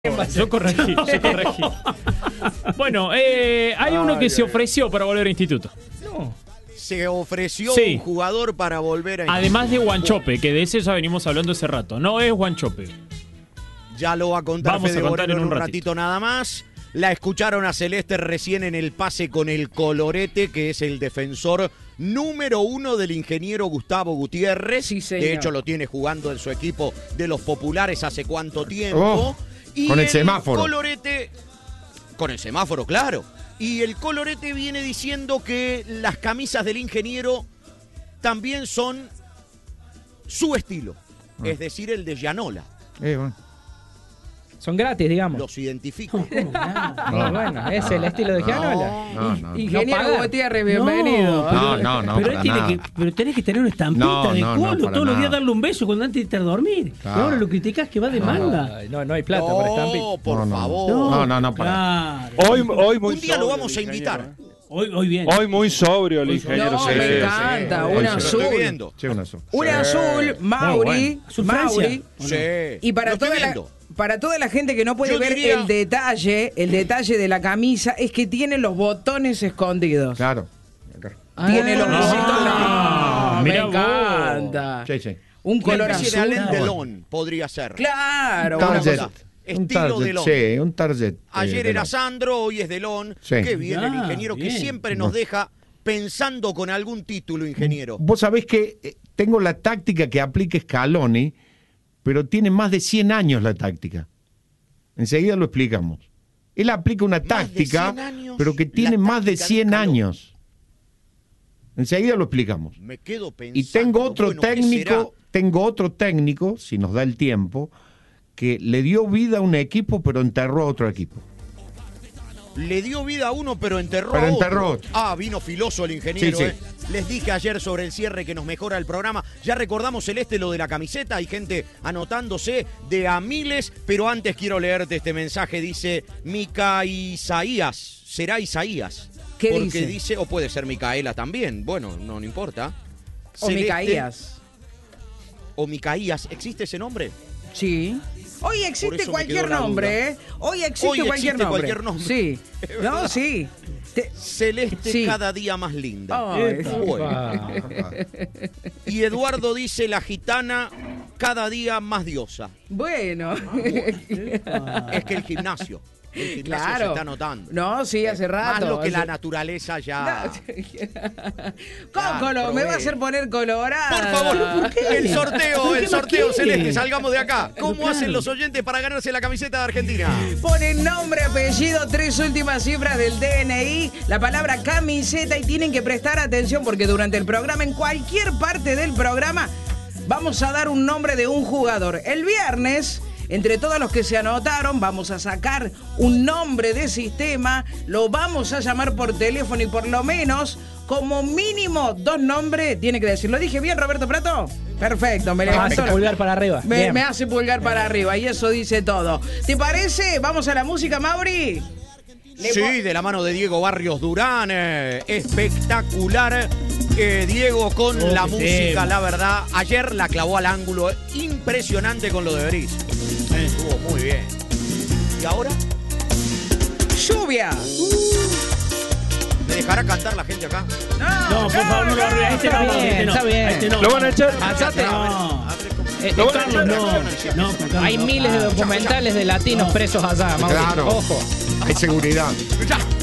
Yo corregí. Bueno, hay uno que se ofreció para volver a instituto. No. Se ofreció Sí. un jugador para volver a Además de Guanchope, que de ese ya venimos hablando hace rato. No es Guanchope. Ya lo va a contar Vamos a Fede contar Boreno en un ratito nada más. La escucharon a Celeste recién en el pase con el Colorete, que es el defensor número 1 del ingeniero Gustavo Gutiérrez. Sí, señor. De hecho, lo tiene jugando en su equipo de los populares hace cuánto tiempo. Oh, y con el semáforo. Colorete, con el semáforo, claro. Y el Colorete viene diciendo que las camisas del ingeniero también son su estilo. Es decir, el de Gianola. Bueno. Son gratis, digamos. Los identifica. Bueno, es el estilo de Gianola. No. Ingeniero pagar. Gutiérrez, bienvenido. No, Pero, para nada. pero tenés que tener una estampita No, de no, culo para todos los días nada. darle un beso cuando antes de irte a dormir. Claro. Y ahora lo criticás que va de manga. Ay, no hay plata para estampita. No, por No. favor. No, para. Claro. Hoy muy Un día lo sobrio vamos a el ingeniero, invitar. Hoy bien. Hoy muy sobrio el ingeniero. No, sí, me sí, encanta. sí. Un Hoy Lo azul. estoy viendo. Sí, un azul. Un azul, Mauri. bueno. ¿Azul Francia? Mauri. ¿O no? Sí. Y para Lo estoy toda, viendo. para toda la gente que no puede Yo ver diría- el detalle de la camisa es que tiene los botones escondidos. Claro. Tiene los botones. Ah, No, me mirá vos. encanta. Sí. Un Una color especie azul. de Alain Delon podría ser. Claro. Un una target. cosa. Un Estilo target, Delon. sí, un target. Ayer de era Delon. Sandro, hoy es Delon. Sí. Qué bien el Ah, ingeniero que bien. siempre nos deja pensando con algún título, ingeniero. Vos sabés que tengo la táctica que aplica Scaloni, pero tiene más de 100 años la táctica. Enseguida lo explicamos. Él aplica una Más de táctica, 100 años, pero que tiene la más de táctica de 100 Scaloni. años. Enseguida lo explicamos. Me quedo pensando. Y tengo otro bueno, ¿qué técnico, si nos da el tiempo, que le dio vida a un equipo, pero enterró a otro equipo. será? Le dio vida a uno, pero enterró Pero a otro. enterró otro. Ah, vino filoso el ingeniero. Sí, sí. Les dije ayer sobre el cierre que nos mejora el programa. Ya recordamos, Celeste, lo de la camiseta. Hay gente anotándose de a miles. Pero antes quiero leerte este mensaje. Dice Mica Isaías. ¿Será Isaías? ¿Qué Porque dice? o puede ser Micaela también. Bueno, no importa. O Celeste Micaías. O Micaías. ¿Existe ese nombre? Sí. Hoy Por existe eso me cualquier quedó la nombre, duda. ¿eh? Hoy existe, Hoy cualquier, existe nombre. cualquier nombre. Sí. Es No, verdad. sí. Celeste Sí. cada día más linda. Ay, Bueno. Y Eduardo dice la gitana cada día más diosa. bueno. Es que el gimnasio se Claro. está notando. No, sí, hace rato. Más lo que la Hace- naturaleza ya. Cócolo, me va a hacer poner colorada. Por favor, el sorteo, ¿Por qué más quiere? Celeste, salgamos de acá. ¿Cómo Claro. hacen los oyentes para ganarse la camiseta de Argentina? Ponen nombre, apellido, 3 últimas cifras del DNI, la palabra camiseta y tienen que prestar atención porque durante el programa, en cualquier parte del programa, vamos a dar un nombre de un jugador. El viernes, entre todos los que se anotaron, vamos a sacar un nombre de sistema, lo vamos a llamar por teléfono y por lo menos, como mínimo, 2 nombres tiene que decir. ¿Lo dije bien, Roberto Prato? Perfecto, me levantó. Pulgar para arriba. Me hace pulgar para arriba y eso dice todo. ¿Te parece? Vamos a la música, Mauri. Sí, de la mano de Diego Barrios Durán. Espectacular. Diego con la qué música, tema. la verdad. Ayer la clavó al ángulo. Impresionante con lo de Berizzo. Estuvo muy bien. ¿Y ahora? Lluvia. ¿Me dejará cantar la gente acá? No, por favor, no lo arruines. Este no, este no. Está bien. Este no. Lo van a echar. Alzate. No. Lo van a Carlos, echar. no. No, con Carlos Hay no. miles de documentales de latinos presos allá, Mauri. Claro. Ojo. Hay seguridad. Ya.